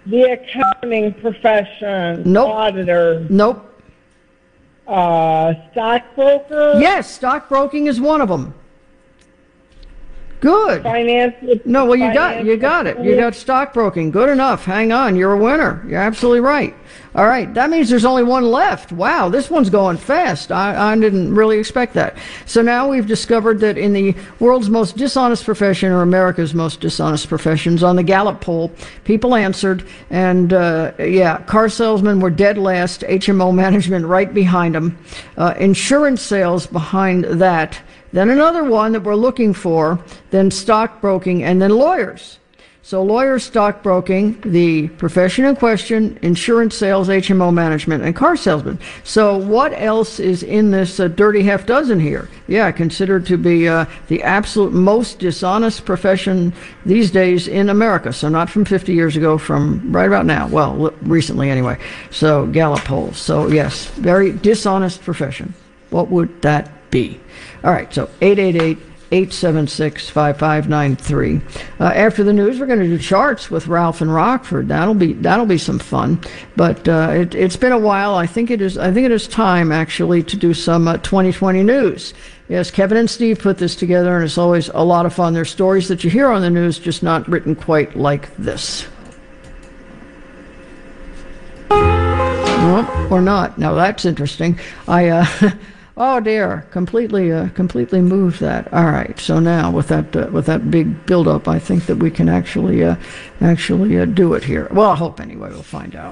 The accounting profession. Nope. Auditor. Nope. Stockbroker. Yes, stockbroking is one of them. Good. Finance. No, well, you got it. You got stockbroking. Good enough. Hang on. You're a winner. You're absolutely right. All right. That means there's only one left. Wow, this one's going fast. I didn't really expect that. So now we've discovered that in the world's most dishonest profession, or America's most dishonest professions, on the Gallup poll, people answered, and car salesmen were dead last, HMO management right behind them, insurance sales behind that, then another one that we're looking for, then stockbroking, and then lawyers. So lawyers, stockbroking, the profession in question, insurance sales, HMO management, and car salesmen. So what else is in this dirty half dozen here? Yeah, considered to be the absolute most dishonest profession these days in America. So not from 50 years ago, from right about now. Well, recently anyway. So Gallup polls. So yes, very dishonest profession. What would that be? All right, so 888-876-5593. After the news, we're going to do charts with Ralph and Rockford. That'll be some fun. But it's been a while. I think it is time actually to do some 2020 news. Yes, Kevin and Steve put this together, and it's always a lot of fun. There's stories that you hear on the news, just not written quite like this. Well, or not. Now that's interesting. Oh dear, completely moved that. All right, so now with that big build-up, I think that we can actually do it here. Well, I hope anyway. We'll find out.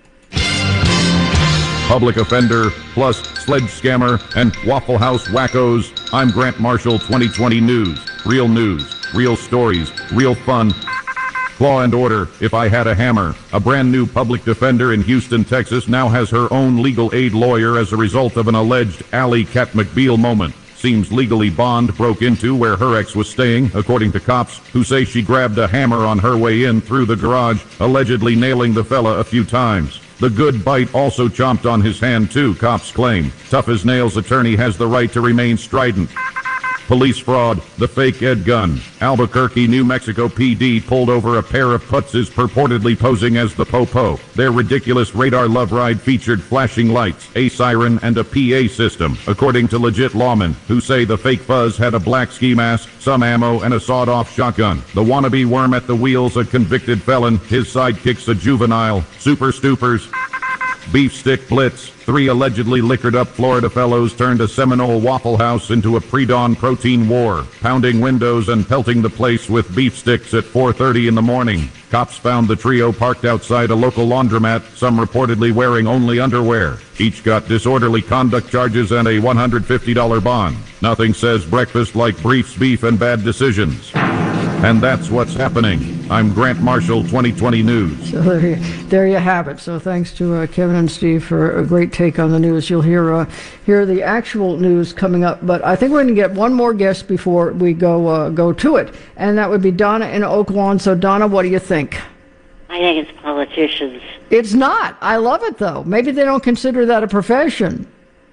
Public offender plus sledge scammer and Waffle House wackos. I'm Grant Marshall. 2020 news, real stories, real fun. Law and order. If I had a hammer. A brand new public defender in Houston, Texas now has her own legal aid lawyer as a result of an alleged Alley Cat McBeal moment. Seems legally Bond broke into where her ex was staying, according to cops, who say she grabbed a hammer on her way in through the garage, allegedly nailing the fella a few times. The good bite also chomped on his hand too, cops claim. Tough as Nails attorney has the right to remain strident. Police fraud, the fake Ed gun. Albuquerque, New Mexico PD pulled over a pair of putzes purportedly posing as the Popo. Their ridiculous radar love ride featured flashing lights, a siren, and a PA system, according to legit lawmen, who say the fake fuzz had a black ski mask, some ammo, and a sawed-off shotgun. The wannabe worm at the wheels, a convicted felon. His sidekicks, a juvenile. Super Stoopers. Beef stick blitz. 3 allegedly liquored-up Florida fellows turned a Seminole Waffle House into a pre-dawn protein war, pounding windows and pelting the place with beef sticks at 4:30 in the morning. Cops found the trio parked outside a local laundromat, some reportedly wearing only underwear. Each got disorderly conduct charges and a $150 bond. Nothing says breakfast like briefs, beef, and bad decisions. And that's what's happening. I'm Grant Marshall, 2020 News. So there you have it. So thanks to Kevin and Steve for a great take on the news. You'll hear the actual news coming up, but I think we're going to get one more guest before we go to it, and that would be Donna in Oak Lawn. So Donna, what do you think? I think it's politicians. It's not. I love it though. Maybe they don't consider that a profession.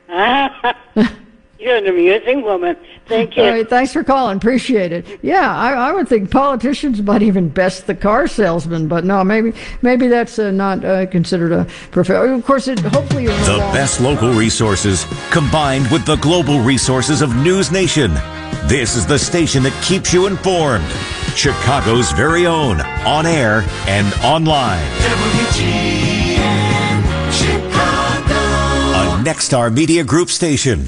You're an amusing woman. Thank you. All right, thanks for calling. Appreciate it. Yeah, I would think politicians might even best the car salesman, but no, maybe that's not considered a profession. Of course, hopefully you're the best local resources combined with the global resources of News Nation. This is the station that keeps you informed. Chicago's very own, on air and online. WGN Chicago. A Nexstar Media Group station.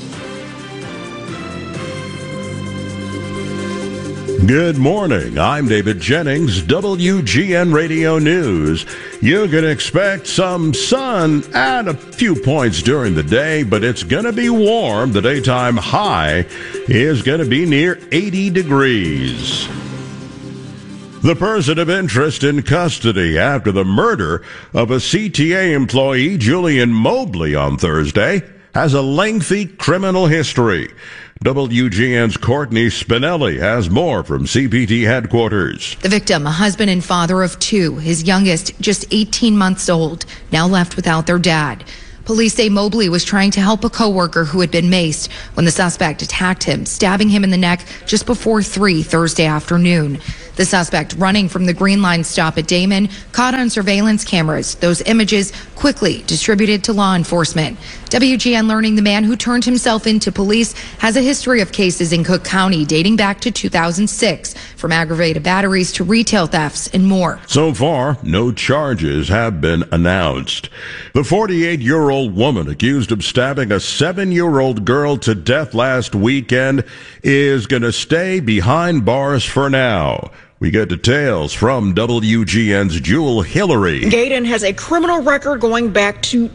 Good morning. I'm David Jennings, WGN Radio News. You can expect some sun and a few points during the day, but it's going to be warm. The daytime high is going to be near 80 degrees. The person of interest in custody after the murder of a CTA employee, Julian Mobley, on Thursday, has a lengthy criminal history. WGN's Courtney Spinelli has more from CPT headquarters. The victim, a husband and father of 2, his youngest just 18 months old, now left without their dad. Police say Mobley was trying to help a coworker who had been maced when the suspect attacked him, stabbing him in the neck just before 3 Thursday afternoon. The suspect running from the Green Line stop at Damon caught on surveillance cameras. Those images quickly distributed to law enforcement. WGN learning the man who turned himself into police has a history of cases in Cook County dating back to 2006, from aggravated batteries to retail thefts and more. So far, no charges have been announced. The 48-year-old woman accused of stabbing a 7-year-old girl to death last weekend is going to stay behind bars for now. We get details from WGN's Jewel Hillary. Gaydon has a criminal record going back to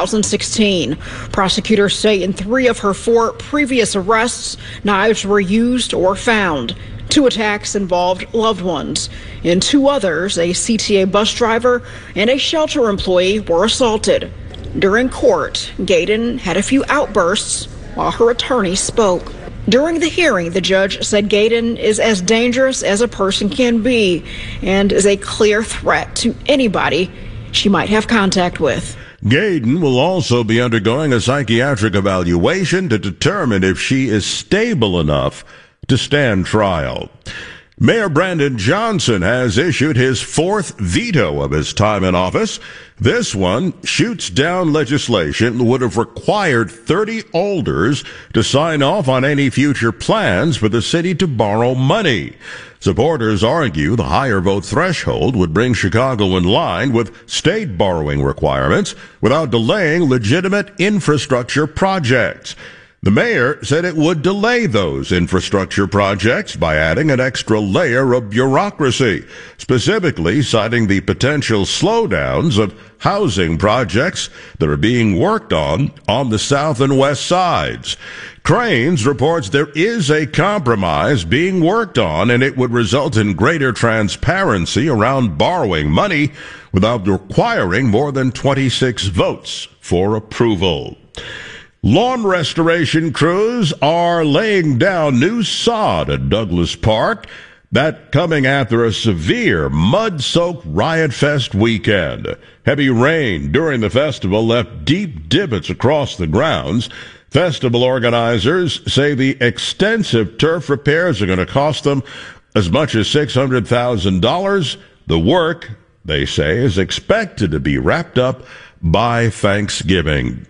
2016. Prosecutors say in 3 of her 4 previous arrests, knives were used or found. 2 attacks involved loved ones. In 2 others, a CTA bus driver and a shelter employee were assaulted. During court, Gaydon had a few outbursts while her attorney spoke. During the hearing, the judge said Gaydon is as dangerous as a person can be and is a clear threat to anybody she might have contact with. Gaydon will also be undergoing a psychiatric evaluation to determine if she is stable enough to stand trial. Mayor Brandon Johnson has issued his 4th veto of his time in office. This one shoots down legislation that would have required 30 alders to sign off on any future plans for the city to borrow money. Supporters argue the higher vote threshold would bring Chicago in line with state borrowing requirements without delaying legitimate infrastructure projects. The mayor said it would delay those infrastructure projects by adding an extra layer of bureaucracy, specifically citing the potential slowdowns of housing projects that are being worked on the south and west sides. Cranes reports there is a compromise being worked on, and it would result in greater transparency around borrowing money without requiring more than 26 votes for approval. Lawn restoration crews are laying down new sod at Douglas Park. That coming after a severe mud-soaked Riot Fest weekend. Heavy rain during the festival left deep divots across the grounds. Festival organizers say the extensive turf repairs are going to cost them as much as $600,000. The work, they say, is expected to be wrapped up by Thanksgiving.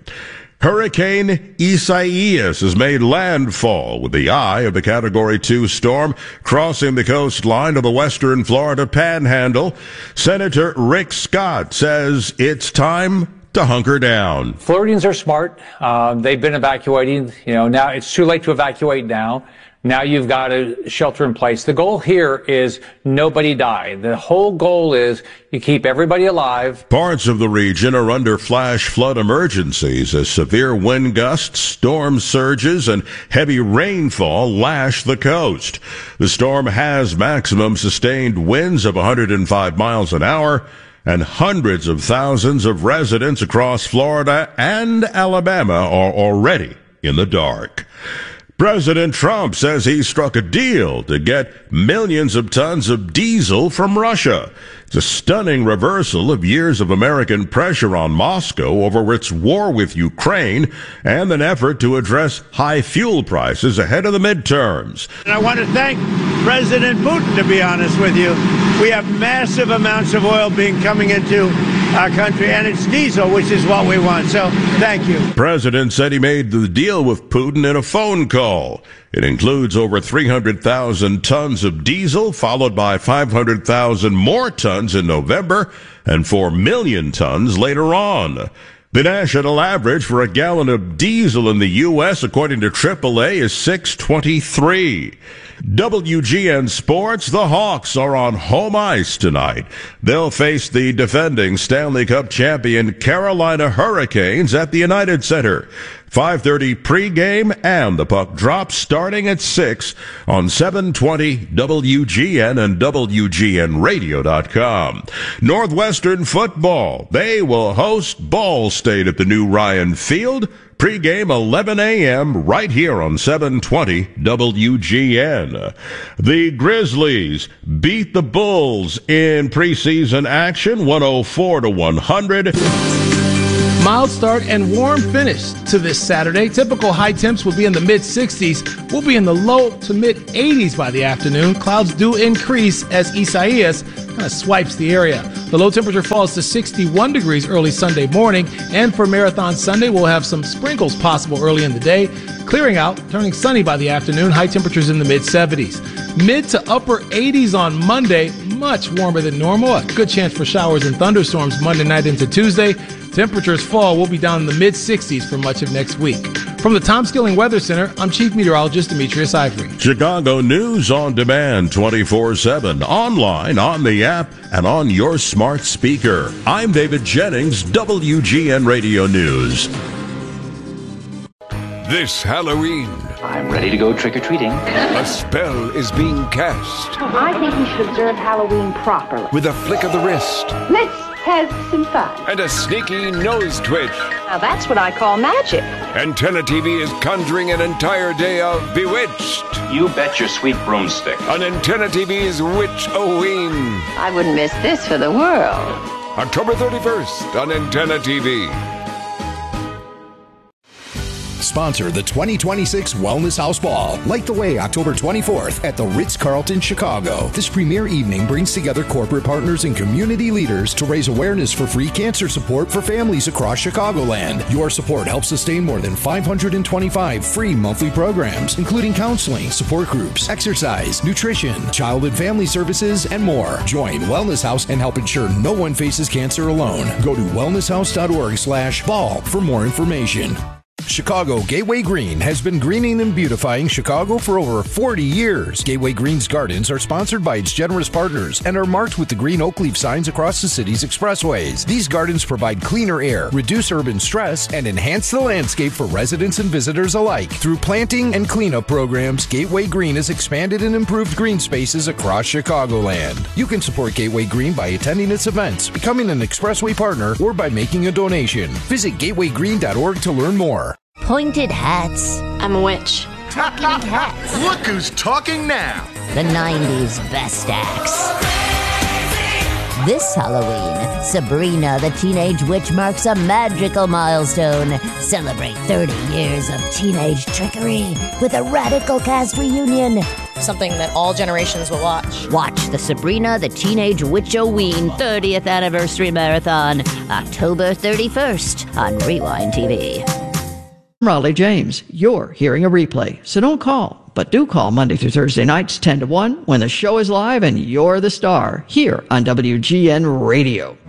Hurricane Isaias has made landfall with the eye of the Category 2 storm crossing the coastline of the western Florida Panhandle. Senator Rick Scott says it's time to hunker down. Floridians are smart. They've been evacuating. Now it's too late to evacuate now. Now you've got a shelter in place. The goal here is nobody die. The whole goal is you keep everybody alive. Parts of the region are under flash flood emergencies as severe wind gusts, storm surges, and heavy rainfall lash the coast. The storm has maximum sustained winds of 105 miles an hour, and hundreds of thousands of residents across Florida and Alabama are already in the dark. President Trump says he struck a deal to get millions of tons of diesel from Russia. It's a stunning reversal of years of American pressure on Moscow over its war with Ukraine and an effort to address high fuel prices ahead of the midterms. And I want to thank President Putin, to be honest with you. We have massive amounts of oil coming into our country, and it's diesel, which is what we want. So thank you. The president said he made the deal with Putin in a phone call. It includes over 300,000 tons of diesel, followed by 500,000 more tons in November and 4 million tons later on. The national average for a gallon of diesel in the U.S., according to AAA, is $6.23. WGN Sports, the Hawks are on home ice tonight. They'll face the defending Stanley Cup champion Carolina Hurricanes at the United Center. 5:30 pregame, and the puck drops starting at 6 on 720 WGN and WGNradio.com. Northwestern football, they will host Ball State at the new Ryan Field. Pre-game 11 a.m. right here on 720 WGN. The Grizzlies beat the Bulls in preseason action 104-100. Mild start and warm finish to this Saturday. Typical high temps will be in the mid-60s. We'll be in the low to mid-80s by the afternoon. Clouds do increase as Isaias kind of swipes the area. The low temperature falls to 61 degrees early Sunday morning. And for Marathon Sunday, we'll have some sprinkles possible early in the day. Clearing out, turning sunny by the afternoon. High temperatures in the mid-70s. Mid to upper 80s on Monday. Much warmer than normal. A good chance for showers and thunderstorms Monday night into Tuesday. Temperatures fall. We'll be down in the mid-60s for much of next week. From the Tom Skilling Weather Center, I'm Chief Meteorologist Demetrius Ivory. Chicago News on demand 24/7, online, on the app, and on your smart speaker. I'm David Jennings, WGN Radio News. This Halloween, I'm ready to go trick-or-treating. a spell is being cast I think we should observe Halloween properly. with a flick of the wrist Let's have some fun. and a sneaky nose twitch. Now that's what I call magic. Antenna TV is conjuring an entire day of Bewitched You bet your sweet broomstick. on Antenna TV's Witch-O-Ween. I wouldn't miss this for the world. October 31st on Antenna TV. Sponsor the 2026 Wellness House Ball. Light the way October 24th at the Ritz-Carlton, Chicago. This premier evening brings together corporate partners and community leaders to raise awareness for free cancer support for families across Chicagoland. Your support helps sustain more than 525 free monthly programs, including counseling, support groups, exercise, nutrition, child and family services, and more. Join Wellness House and help ensure no one faces cancer alone. Go to wellnesshouse.org/ball for more information. Chicago Gateway Green has been greening and beautifying Chicago for over 40 years. Gateway Green's gardens are sponsored by its generous partners and are marked with the green oak leaf signs across the city's expressways. These gardens provide cleaner air, reduce urban stress, and enhance the landscape for residents and visitors alike. Through planting and cleanup programs, Gateway Green has expanded and improved green spaces across Chicagoland. You can support Gateway Green by attending its events, becoming an expressway partner, or by making a donation. Visit gatewaygreen.org to learn more. Pointed hats. I'm a witch. Talking hats. Look who's talking now. The 90s best acts. This Halloween, Sabrina the Teenage Witch marks a magical milestone. Celebrate 30 years of teenage trickery with a radical cast reunion. Something that all generations will watch. Watch the Sabrina the Teenage Witch-O-Ween 30th Anniversary Marathon, October 31st on Rewind TV. Raleigh James, you're hearing a replay, so don't call, but do call Monday through Thursday nights 10 to 1 when the show is live and you're the star here on WGN Radio.